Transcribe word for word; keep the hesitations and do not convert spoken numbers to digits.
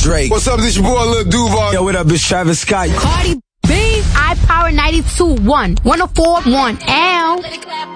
Drake. What's up, this your boy Lil Duval. Yo, what up, it's Travis Scott. Cardi B. I Power ninety-two point one. one oh four point one. L.